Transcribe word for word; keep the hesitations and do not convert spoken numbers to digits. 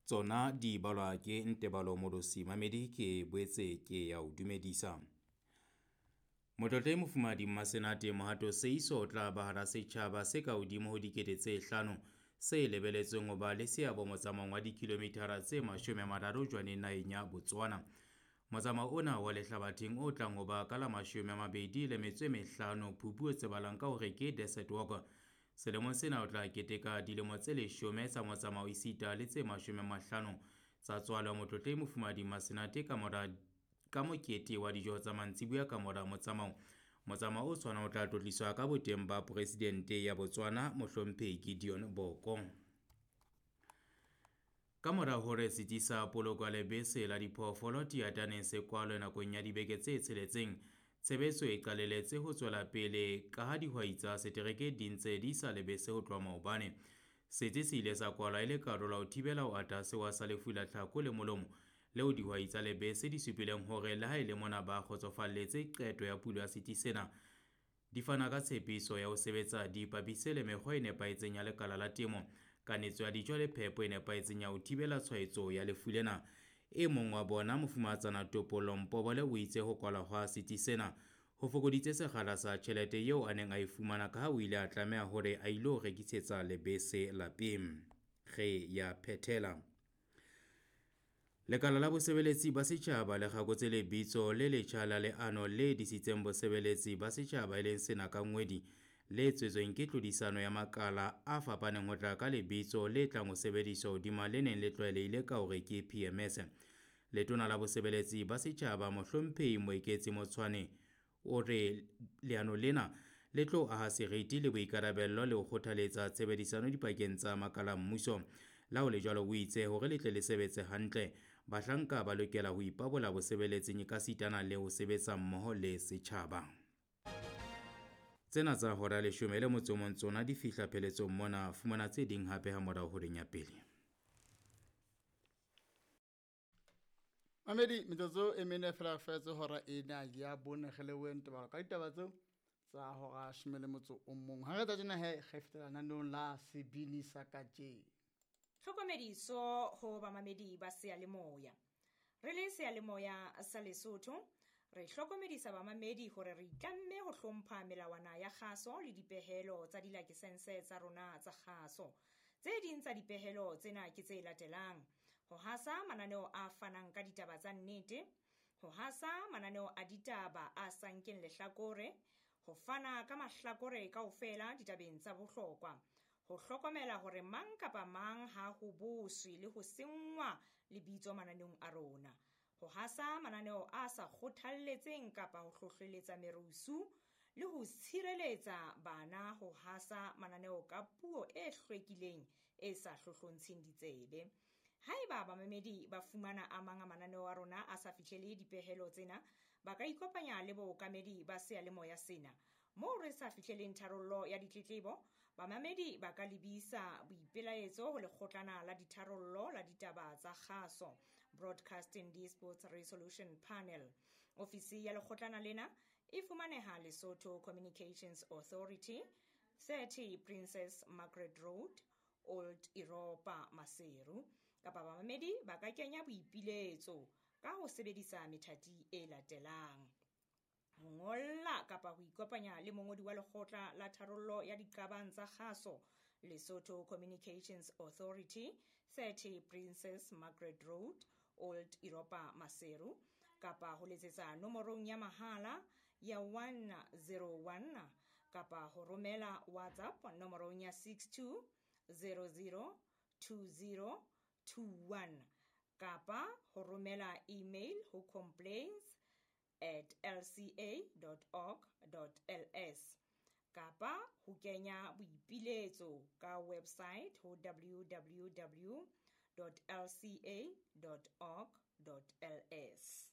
tsona di balwa ke Ntebalo Molosi. Mamedi ke boetse ke ya o dumedisa. Motlotlo mofumahadi Masenate Mohato Seiso o tla ba hara setjhaba se ka hodimo ho dikete tse hlano se lebeletsweng ho ba le seabo motsamaong wa dikilomitara tse mashome a mararo jwaneng naheng ya Botswana. Motsamao ona wa lehlabatheng o tlang ho ba ka la mashome a mabedi le metso e mehlano Phupu e tsebahalang ka hore ke Desert Walk. Selemong sena o tla keteka dilemo tse leshome tsa motsamao esita le tse mashome a mahlano tsa tswalo. Motlotlo mofumahadi Masenate ka mora ka mokete wa dijo tsa mantsibuya ka mora motsamao. Motsamao o tshwana o tla tlotliswa ka boteng ba Presidente ya Botswana Mohlomphehi Gideon Boko. Ka mora hore setsi sa poloko ya lebese la diphoofolo Tiataneng se kwalwe nakong ya dibeke tse tsheletseng, tshebetso e qalelletse ho tswela pele ka ha dihwai tsa setereke di ntse di sa lebese ho tloha maobane. Setsi se ile sa kwalwa e le karolo ho thibela ho ata sewa sa lefu la tlhako le molomo leo dihwai tsa lebese di supileng hore le ha e le mona ba kgotsofalletse qeto ya pulo ya setsi sena, di fana ka tshepiso ya ho sebetsa di ipapisitse le mekgwa e nepahetseng ya lekala la temo, kanetso ya dijo le phepo e nepahetseng ya ho thibela tshwaetso ya lefu lena. E mong wa bona Mofumahatsana Topollo Mpobole o itse ho kwalwa hwa setsi sena ho fokoditse sekgahla sa tjhelete eo a neng a e fumana ka ha o ile a tlameha hore a ilo rekisetsa lebese lapeng. Re ya phethela. Lekala la bosebeletsi ba setjhaba le kgakotse lebitso le letjha la leano le disitseng bosebeletsi ba setjhaba e leng Senakangwedi le tswetsweng ke tlhodisano ya makala a fapaneng ho tla ka lebitso le tlang ho sebediswa hodima le neng le tlwaelehile ka hore ke P M S. Letona la bosebeletsi ba setjhaba Mohlomphehi Moeketsi Motshwane o re leano lena le tlo aha seriti le boikarabello le ho kgothaletsa tshebedisano dipakeng tsa makala mmuso. La ho le jwalo o itse hore le tle le sebetse hantle, bahlanka ba lokela ho ipabola bosebeletsing ka sitana le ho sebetsa mmoho le setjhaba. Tsena tsa hora leshome le motso mong tsona di fihla pheletsong mona, fumana tse ding hape ha morao ho reng ya pele. Mamedi metsotso e mene fela fetse hora ena ya bone gele wente ba ka ditaba tseo tsa hora shome le motso o mong. Ha re tla tsena he kgefetela nanong la sebini sa katje. Tlhokomediso ho bamamedi ba seyalemoya. Re le seyalemoya sa Lesotho, re hlokomedisa bamamedi hore re itlamme ho hlompha melawana ya kgaso le dipehelo tsa dilakisense tsa rona tsa kgaso. Tse ding tsa dipehelo tsena ke tse latelang: ho hasa mananeo a fanang ka ditaba tsa nnete, ho hasa mananeo a ditaba a sankeng lehlakore, ho fana ka mahlakore kaofela ditabeng tsa bohlokwa, ho hlokomela hore mang kapa mang ha ho boswe le ho sengwa lebitso mananeong a rona, ho hasa mananeo a sa kgothalletseng kapa ho hlohleletsa merusu, le ho tshireletsa bana ho hasa mananeo ka puo e hlwekileng e sa hlohlontsheng ditsebe. Haeba bamamedi ba fumana a mang a mananeo a rona a sa fihlele dipehelo tsena, ba ka ikopanya le bookamedi ba seyalemoya sena. Moo re sa fihleleng tharollo ya ditletlebo, bamamedi ba ka lebisa boipelaetso ho lekgotlana la ditharollo la ditaba tsa kgaso, Broadcasting Disputes Resolution Panel. Ofisi ya lekgotlana lena e fumaneha Lesotho Communications Authority, thirty Princess Margaret Road, Old Europa, Maseru. Kapa bamamedi ba ka kenya boipiletso ka ho sebedisa methati e latelang: ho ngolla kapa ho ikopanya le mongodi wa lekgotla la tharollo ya diqabang tsa kgaso, Lesotho Communications Authority, thirty Princess Margaret Road, Old Europa, Maseru, kapa ho letsetsa nomorong ya mahala ya one zero one, kapa ho romela WhatsApp nomorong ya six two zero zero two zero two one, kapa ho romela email ho complaints at l c a dot org dot l s, kapa ho kenya boipiletso ka website ho w w w dot l c a dot org dot l s.